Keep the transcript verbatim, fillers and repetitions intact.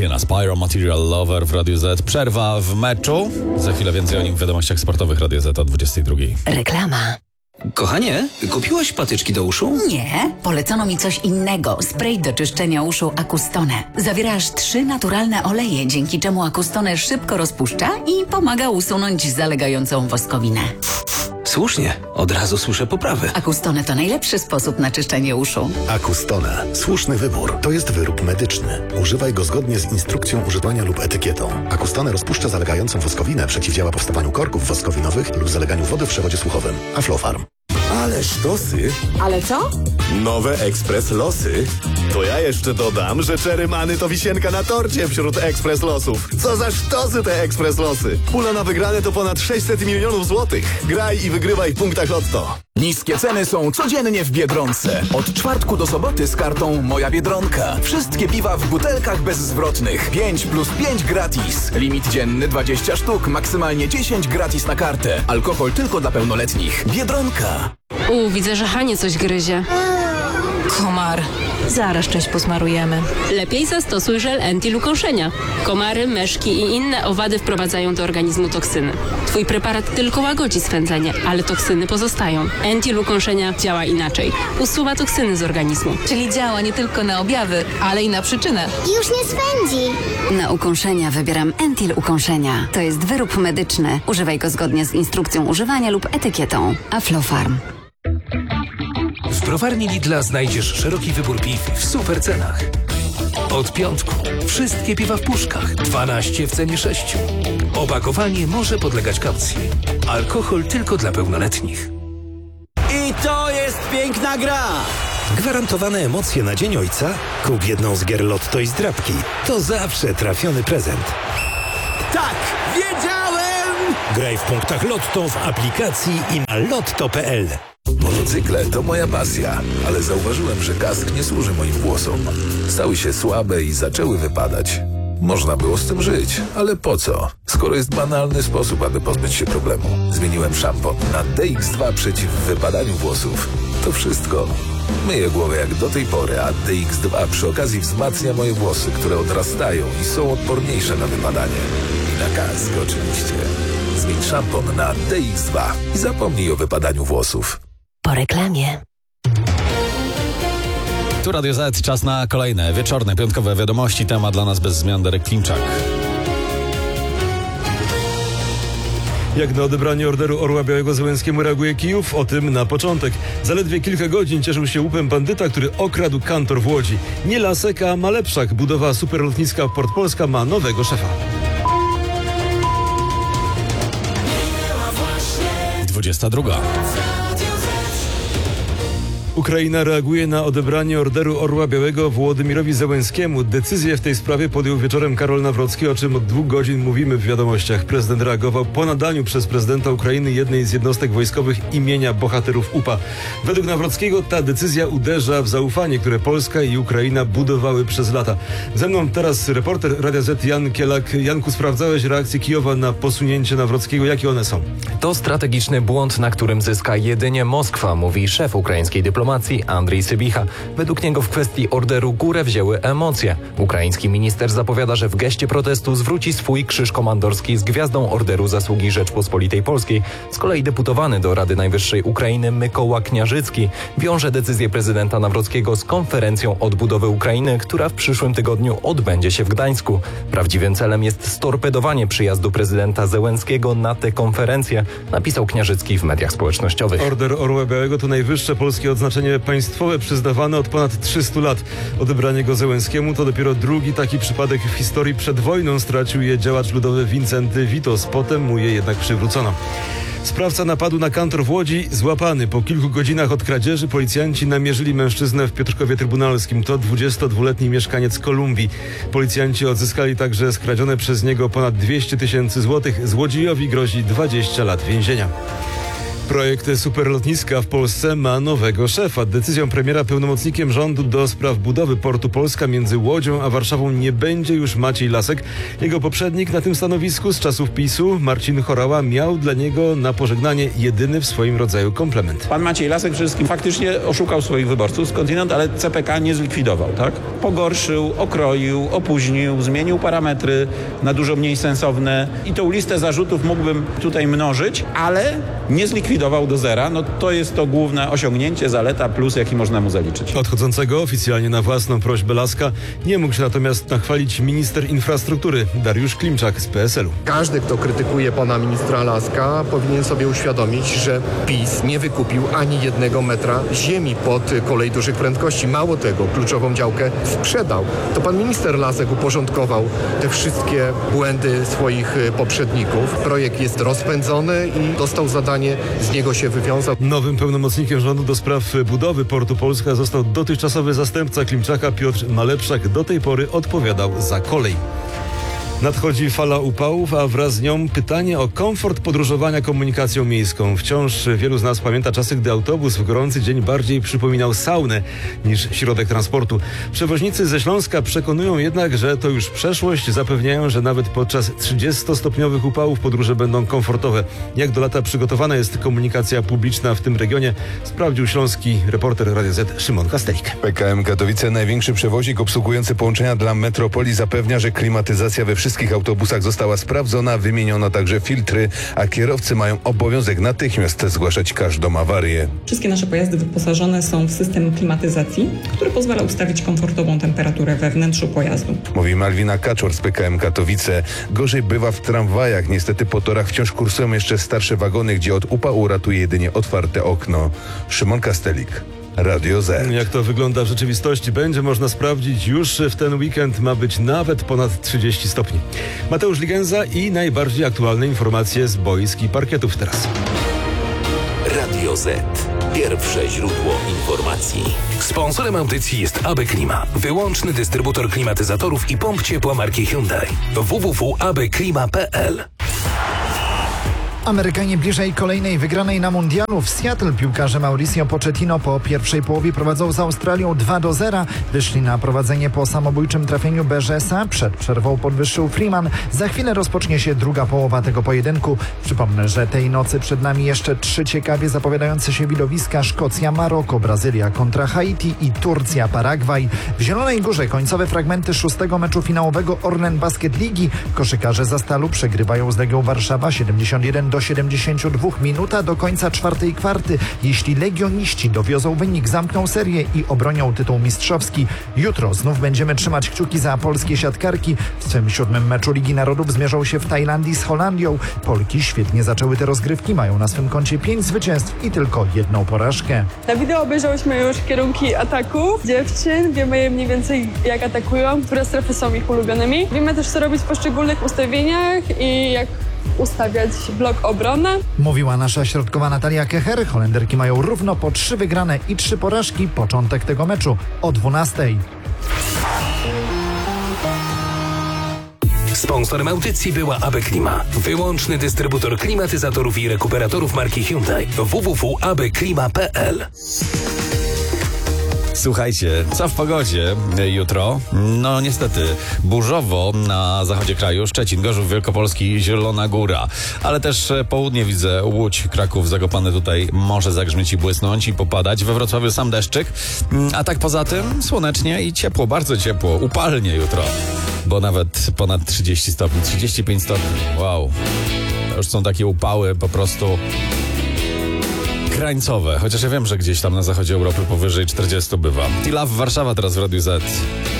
Sienna Spyro, Material Lover w Radiu Z. Przerwa w meczu. Za chwilę więcej o nim w wiadomościach sportowych Radia Z o dwudziestej drugiej. Reklama. Kochanie, kupiłaś patyczki do uszu? Nie, polecono mi coś innego. Spray do czyszczenia uszu Acustone. Zawiera aż trzy naturalne oleje, dzięki czemu Acustone szybko rozpuszcza i pomaga usunąć zalegającą woskowinę. Słusznie, od razu słyszę poprawy. Acustone to najlepszy sposób na czyszczenie uszu. Acustone. Słuszny wybór. To jest wyrób medyczny. Używaj go zgodnie z instrukcją używania lub etykietą. Acustone rozpuszcza zalegającą woskowinę, przeciwdziała powstawaniu korków woskowinowych lub zaleganiu wody w przewodzie słuchowym. Aflofarm. Ale sztosy. Ale co? Nowe Ekspres Losy. To ja jeszcze dodam, że Czerymany to wisienka na torcie wśród Ekspres Losów. Co za sztosy te Ekspres Losy. Pula na wygrane to ponad sześćset milionów złotych. Graj i wygrywaj w punktach Lotto. Niskie ceny są codziennie w Biedronce. Od czwartku do soboty z kartą Moja Biedronka. Wszystkie piwa w butelkach bezzwrotnych. pięć plus pięć gratis. Limit dzienny dwadzieścia sztuk, maksymalnie dziesięć gratis na kartę. Alkohol tylko dla pełnoletnich. Biedronka. U, widzę, że Hanie coś gryzie. Komar. Zaraz coś posmarujemy. Lepiej zastosuj żel Entil ukąszenia. Komary, myszki i inne owady wprowadzają do organizmu toksyny. Twój preparat tylko łagodzi swędzenie, ale toksyny pozostają. Entil ukąszenia działa inaczej. Usuwa toksyny z organizmu. Czyli działa nie tylko na objawy, ale i na przyczynę. Już nie swędzi. Na ukąszenia wybieram Entil ukąszenia. To jest wyrób medyczny. Używaj go zgodnie z instrukcją używania lub etykietą. Aflofarm. W browarni Lidla znajdziesz szeroki wybór piw w super cenach. Od piątku wszystkie piwa w puszkach, dwanaście w cenie sześciu. Opakowanie może podlegać kaucji. Alkohol tylko dla pełnoletnich. I to jest piękna gra! Gwarantowane emocje na Dzień Ojca? Kup jedną z gier Lotto i zdrabki. To zawsze trafiony prezent. Tak! Wiedziałem! Graj w punktach Lotto w aplikacji i na lotto kropka p l. Motocykle to moja pasja, ale zauważyłem, że kask nie służy moim włosom. Stały się słabe i zaczęły wypadać. Można było z tym żyć, ale po co? Skoro jest banalny sposób, aby pozbyć się problemu. Zmieniłem szampon na D X dwa przeciw wypadaniu włosów. To wszystko. Myję głowę jak do tej pory, a D X dwa przy okazji wzmacnia moje włosy, które odrastają i są odporniejsze na wypadanie. I na kask oczywiście. Zmień szampon na D X dwa i zapomnij o wypadaniu włosów. Po reklamie. Tu Radio Z, czas na kolejne wieczorne, piątkowe wiadomości. Temat dla nas bez zmian Derek Klimczak. Jak na odebranie orderu Orła Białego Zełenskiemu reaguje Kijów? O tym na początek. Zaledwie kilka godzin cieszył się łupem bandyta, który okradł kantor w Łodzi. Nie Lasek, a Malepszak. Budowa superlotniska Port Polska ma nowego szefa. dwudziesta druga. Ukraina reaguje na odebranie orderu Orła Białego Wołodymyrowi Zełenskiemu. Decyzję w tej sprawie podjął wieczorem Karol Nawrocki, o czym od dwóch godzin mówimy w wiadomościach. Prezydent reagował po nadaniu przez prezydenta Ukrainy jednej z jednostek wojskowych imienia bohaterów U P A. Według Nawrockiego ta decyzja uderza w zaufanie, które Polska i Ukraina budowały przez lata. Ze mną teraz reporter Radia Z Jan Kielak. Janku, sprawdzałeś reakcję Kijowa na posunięcie Nawrockiego. Jakie one są? To strategiczny błąd, na którym zyska jedynie Moskwa, mówi szef ukraińskiej dyplomacji Andrii Sybicha. Według niego w kwestii orderu górę wzięły emocje. Ukraiński minister zapowiada, że w geście protestu zwróci swój krzyż komandorski z gwiazdą orderu Zasługi Rzeczpospolitej Polskiej. Z kolei deputowany do Rady Najwyższej Ukrainy Mykoła Kniarzycki wiąże decyzję prezydenta Nawrockiego z konferencją odbudowy Ukrainy, która w przyszłym tygodniu odbędzie się w Gdańsku. Prawdziwym celem jest storpedowanie przyjazdu prezydenta Zełenskiego na tę konferencję, napisał Kniarzycki w mediach społecznościowych. Order Orła Białego to najwyższe polskie odznaczenie państwowe przyznawane od ponad trzystu lat. Odebranie go Zełenskiemu to dopiero drugi taki przypadek w historii. Przed wojną stracił je działacz ludowy Wincenty Witos, potem mu je jednak przywrócono. Sprawca napadu na kantor w Łodzi złapany. Po kilku godzinach od kradzieży policjanci namierzyli mężczyznę w Piotrkowie Trybunalskim. To dwudziestodwuletni mieszkaniec Kolumbii. Policjanci odzyskali także skradzione przez niego ponad dwieście tysięcy złotych. Złodziejowi grozi dwadzieścia lat więzienia. Projekt superlotniska w Polsce ma nowego szefa. Decyzją premiera pełnomocnikiem rządu do spraw budowy portu Polska między Łodzią a Warszawą nie będzie już Maciej Lasek. Jego poprzednik na tym stanowisku z czasów PiSu, Marcin Horała, miał dla niego na pożegnanie jedyny w swoim rodzaju komplement. Pan Maciej Lasek przede wszystkim faktycznie oszukał swoich wyborców skądinąd, ale C P K nie zlikwidował, tak? Pogorszył, okroił, opóźnił, zmienił parametry na dużo mniej sensowne i tą listę zarzutów mógłbym tutaj mnożyć, ale nie zlikwidował do zera. No to jest to główne osiągnięcie, zaleta, plus jaki można mu zaliczyć. Odchodzącego oficjalnie na własną prośbę Laska nie mógł się natomiast nachwalić minister infrastruktury Dariusz Klimczak z P S L u. Każdy, kto krytykuje pana ministra Laska, powinien sobie uświadomić, że PiS nie wykupił ani jednego metra ziemi pod kolej dużych prędkości. Mało tego, kluczową działkę sprzedał. To pan minister Lasek uporządkował te wszystkie błędy swoich poprzedników. Projekt jest rozpędzony i dostał zadanie, z niego się wywiązał. Nowym pełnomocnikiem rządu do spraw budowy portu Polska został dotychczasowy zastępca Klimczaka Piotr Malepszak. Do tej pory odpowiadał za kolej. Nadchodzi fala upałów, a wraz z nią pytanie o komfort podróżowania komunikacją miejską. Wciąż wielu z nas pamięta czasy, gdy autobus w gorący dzień bardziej przypominał saunę niż środek transportu. Przewoźnicy ze Śląska przekonują jednak, że to już przeszłość. Zapewniają, że nawet podczas trzydziestostopniowych upałów podróże będą komfortowe. Jak do lata przygotowana jest komunikacja publiczna w tym regionie, sprawdził śląski reporter Radia Z Szymon Kastelik. P K M Katowice, największy przewoźnik obsługujący połączenia dla metropolii, zapewnia, że klimatyzacja we wszystkich wszystkich autobusach została sprawdzona, wymieniono także filtry, a kierowcy mają obowiązek natychmiast zgłaszać każdą awarię. Wszystkie nasze pojazdy wyposażone są w system klimatyzacji, który pozwala ustawić komfortową temperaturę we wnętrzu pojazdu. Mówi Malwina Kaczor z P K M Katowice. Gorzej bywa w tramwajach. Niestety po torach wciąż kursują jeszcze starsze wagony, gdzie od upału ratuje jedynie otwarte okno. Szymon Kastelik. Radio Z. Jak to wygląda w rzeczywistości, będzie można sprawdzić. Już w ten weekend ma być nawet ponad trzydzieści stopni. Mateusz Ligenza i najbardziej aktualne informacje z boisk i parkietów teraz. Radio Z. Pierwsze źródło informacji. Sponsorem audycji jest A B Klima. Wyłączny dystrybutor klimatyzatorów i pomp ciepła marki Hyundai. w w w kropka a b klima kropka p l. Amerykanie bliżej kolejnej wygranej na mundialu. W Seattle piłkarze Mauricio Pochettino po pierwszej połowie prowadzą z Australią dwa do zera. Wyszli na prowadzenie po samobójczym trafieniu Berzesa. Przed przerwą podwyższył Freeman. Za chwilę rozpocznie się druga połowa tego pojedynku. Przypomnę, że tej nocy przed nami jeszcze trzy ciekawie zapowiadające się widowiska: Szkocja, Maroko, Brazylia kontra Haiti i Turcja, Paragwaj. W Zielonej Górze końcowe fragmenty szóstego meczu finałowego Orlen Basket Ligi. Koszykarze za Stalu przegrywają z Legią Warszawa siedemdziesiąt jeden do siedemdziesięciu dwóch. Minuta do końca czwartej kwarty. Jeśli legioniści dowiozą wynik, zamkną serię i obronią tytuł mistrzowski. Jutro znów będziemy trzymać kciuki za polskie siatkarki. W swym siódmym meczu Ligi Narodów zmierzą się w Tajlandii z Holandią. Polki świetnie zaczęły te rozgrywki, mają na swym koncie pięć zwycięstw i tylko jedną porażkę. Na wideo obejrzałyśmy już kierunki ataków dziewczyn. Wiemy mniej więcej, jak atakują, które strefy są ich ulubionymi. Wiemy też, co robić w poszczególnych ustawieniach i jak ustawiać blok obrony. Mówiła nasza środkowa Natalia Kecher. Holenderki mają równo po trzy wygrane i trzy porażki. Początek tego meczu o dwunastej. Sponsorem audycji była A B Klima. Wyłączny dystrybutor klimatyzatorów i rekuperatorów marki Hyundai. w w w kropka a b klima kropka p l. Słuchajcie, co w pogodzie jutro? No niestety, burzowo na zachodzie kraju: Szczecin, Gorzów Wielkopolski, Zielona Góra. Ale też południe widzę: Łódź, Kraków, Zakopane. Tutaj może zagrzmieć i błysnąć i popadać. We Wrocławiu sam deszczyk. A tak poza tym słonecznie i ciepło, bardzo ciepło, upalnie jutro. Bo nawet ponad trzydzieści stopni, trzydzieści pięć stopni. Wow. To już są takie upały po prostu krańcowe. Chociaż ja wiem, że gdzieś tam na zachodzie Europy powyżej czterdziestu bywa. T-Love Warszawa teraz w Radiu Z.